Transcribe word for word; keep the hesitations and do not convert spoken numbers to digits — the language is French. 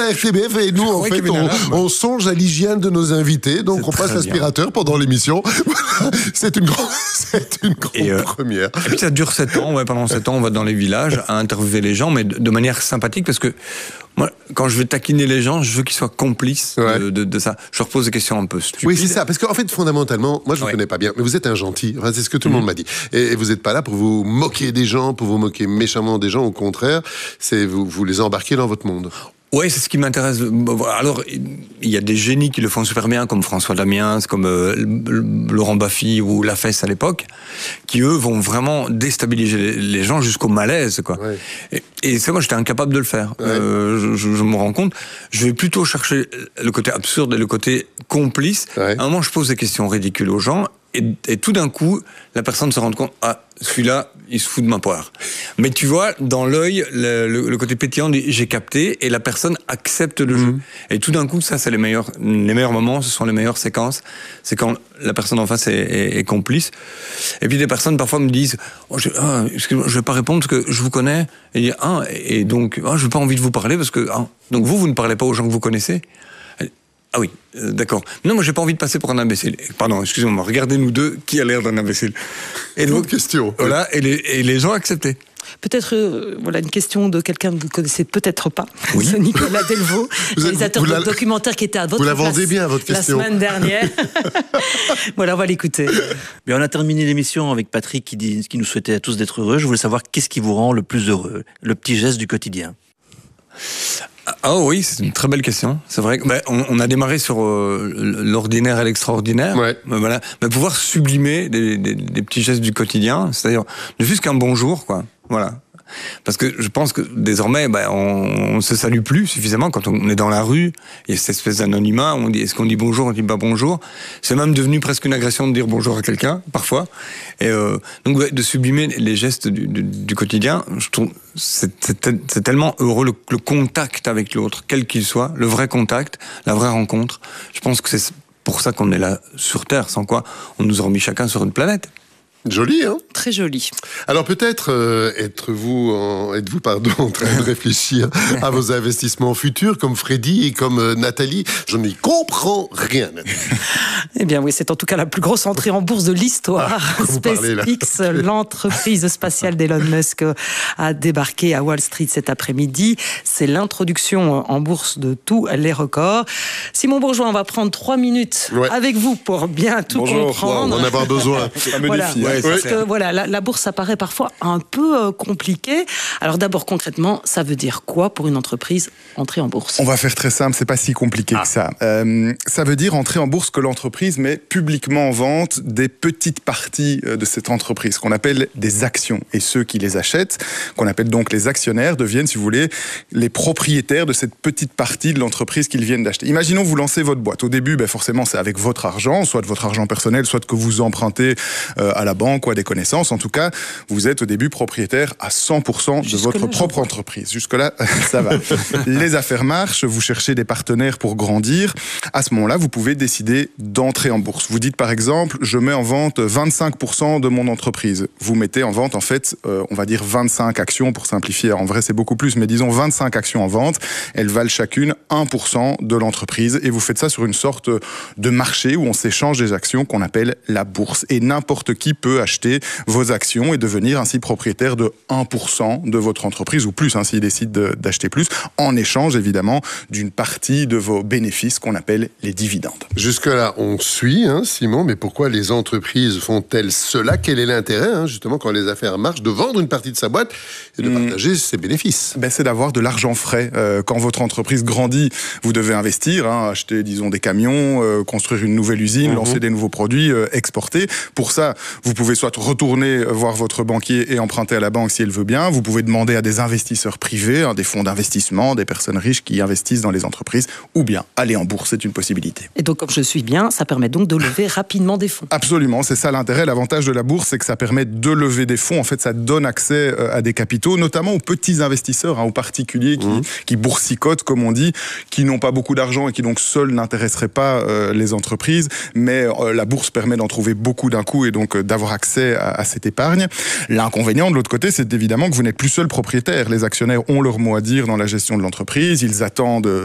à R T B F et nous, en fait, on, on songe à l'hygiène de nos invités. Donc, c'est on passe l'aspirateur pendant l'émission. c'est une grande, c'est une grande et euh, première. Et puis, ça dure sept ans. Ouais, pendant sept ans, on va dans les villages à interviewer les gens, mais de, de manière sympathique parce que moi, quand je veux taquiner les gens, je veux qu'ils soient complices ouais. de, de, de ça. Je leur pose des questions un peu stupides. Oui, c'est ça. Parce qu'en fait, fondamentalement, moi, je vous ouais. connais pas bien, mais vous êtes un gentil. Enfin, c'est ce que tout le mmh. monde m'a dit. Et, et vous n'êtes pas là pour vous moquer des gens, pour vous moquer méchamment des gens. Au contraire, c'est vous, vous les embarquez dans votre monde. Oui, c'est ce qui m'intéresse. Alors, il y a des génies qui le font super bien, comme François Damiens, comme euh, Laurent Baffy ou Lafesse à l'époque, qui, eux, vont vraiment déstabiliser les gens jusqu'au malaise, quoi. Ouais. Et, et c'est moi, j'étais incapable de le faire. Ouais. Euh, je, je, je me rends compte. Je vais plutôt chercher le côté absurde et le côté complice. Ouais. À un moment, je pose des questions ridicules aux gens, et, et tout d'un coup, la personne se rend compte, ah, celui-là, il se fout de ma poire. Mais tu vois, dans l'œil, le, le, le côté pétillant, j'ai capté, et la personne accepte le mmh. jeu. Et tout d'un coup, ça, c'est les meilleurs, les meilleurs moments, ce sont les meilleures séquences. C'est quand la personne en face est, est, est complice. Et puis des personnes, parfois, me disent, oh, je, ah, excusez-moi, je vais pas répondre parce que je vous connais. Et, ah, et donc, ah, je n'ai pas envie de vous parler parce que, ah, donc vous, vous ne parlez pas aux gens que vous connaissez. Ah oui, euh, d'accord. Non, moi, j'ai pas envie de passer pour un imbécile. Pardon, excusez-moi, regardez-nous deux, qui a l'air d'un imbécile. Et donc, bonne question. Voilà, et les, et les gens acceptaient. Peut-être, euh, voilà, une question de quelqu'un que vous ne connaissez peut-être pas. Oui. C'est Nicolas Delvaux, réalisateur de documentaire qui était à votre vous la place vendez bien, votre question. La semaine dernière. Voilà, on va l'écouter. Bien, on a terminé l'émission avec Patrick qui, dit, qui nous souhaitait à tous d'être heureux. Je voulais savoir qu'est-ce qui vous rend le plus heureux, le petit geste du quotidien. Ah oui, c'est une très belle question. C'est vrai qu'on ben, on a démarré sur euh, l'ordinaire et l'extraordinaire. Ouais. Ben, voilà. Ben, pouvoir sublimer des, des, des petits gestes du quotidien, c'est-à-dire ne fût-ce qu'un bonjour, quoi. Voilà. Parce que je pense que désormais, ben, on ne se salue plus suffisamment quand on est dans la rue. Il y a cette espèce d'anonymat. On dit, est-ce qu'on dit bonjour, on dit pas bonjour. C'est même devenu presque une agression de dire bonjour à quelqu'un, parfois. Et euh, donc, ouais, de sublimer les gestes du, du, du quotidien, je trouve c'est, c'est, c'est tellement heureux le, le contact avec l'autre, quel qu'il soit, le vrai contact, la vraie rencontre. Je pense que c'est pour ça qu'on est là sur Terre, sans quoi on nous aurait mis chacun sur une planète. Joli, hein ? Très joli. Alors peut-être euh, êtes-vous, en, êtes-vous pardon, en train de réfléchir à vos investissements futurs, comme Freddy et comme euh, Nathalie. Je n'y comprends rien, Nathalie. Eh bien oui, c'est en tout cas la plus grosse entrée en bourse de l'histoire. Ah, SpaceX, l'entreprise spatiale d'Elon Musk, a débarqué à Wall Street cet après-midi. C'est l'introduction en bourse de tous les records. Simon Bourgeois, on va prendre trois minutes ouais. avec vous pour bien tout Bonjour, comprendre. On va en avoir besoin. Voilà. Ouais, parce que voilà, la, la bourse, ça paraît parfois un peu euh, compliqué. Alors d'abord, concrètement, ça veut dire quoi pour une entreprise entrer en bourse ? On va faire très simple, c'est pas si compliqué ah. que ça. Euh, ça veut dire entrer en bourse que l'entreprise met publiquement en vente des petites parties de cette entreprise, qu'on appelle des actions. Et ceux qui les achètent, qu'on appelle donc les actionnaires, deviennent, si vous voulez, les propriétaires de cette petite partie de l'entreprise qu'ils viennent d'acheter. Imaginons vous lancez votre boîte. Au début, ben forcément, c'est avec votre argent, soit de votre argent personnel, soit que vous empruntez euh, à la banque ou à des connaissances. En tout cas, vous êtes au début propriétaire à cent pour cent de votre propre entreprise. Jusque-là, ça va. Les affaires marchent, vous cherchez des partenaires pour grandir. À ce moment-là, vous pouvez décider d'entrer en bourse. Vous dites par exemple, je mets en vente vingt-cinq pour cent de mon entreprise. Vous mettez en vente, en fait, euh, on va dire vingt-cinq actions pour simplifier. En vrai, c'est beaucoup plus, mais disons vingt-cinq actions en vente. Elles valent chacune un pour cent de l'entreprise et vous faites ça sur une sorte de marché où on s'échange des actions qu'on appelle la bourse. Et n'importe qui peut acheter vos actions et devenir ainsi propriétaire de un pour cent de votre entreprise ou plus, hein, s'il décide de, d'acheter plus, en échange évidemment d'une partie de vos bénéfices qu'on appelle les dividendes. Jusque-là, on suit, hein, Simon, mais pourquoi les entreprises font-elles cela ? Quel est l'intérêt, hein, justement, quand les affaires marchent, de vendre une partie de sa boîte et de mmh. partager ses bénéfices ? Ben, c'est d'avoir de l'argent frais. Euh, quand votre entreprise grandit, vous devez investir, hein, acheter, disons, des camions, euh, construire une nouvelle usine, mmh. lancer des nouveaux produits, euh, exporter. Pour ça, vous pouvez soit retourner voir votre banquier et emprunter à la banque si elle veut bien. Vous pouvez demander à des investisseurs privés, hein, des fonds d'investissement, des personnes riches qui investissent dans les entreprises, ou bien aller en bourse, c'est une possibilité. Et donc, comme je suis bien, ça permet donc de lever rapidement des fonds. Absolument, c'est ça l'intérêt. L'avantage de la bourse, c'est que ça permet de lever des fonds. En fait, ça donne accès à des capitaux, notamment aux petits investisseurs, hein, aux particuliers qui, mmh. qui boursicotent, comme on dit, qui n'ont pas beaucoup d'argent et qui donc seuls n'intéresseraient pas euh, les entreprises. Mais euh, la bourse permet d'en trouver beaucoup d'un coup et donc euh, d'avoir accès à, à cette épargne. L'inconvénient, de l'autre côté, c'est évidemment que vous n'êtes plus seul propriétaire. Les actionnaires ont leur mot à dire dans la gestion de l'entreprise. Ils attendent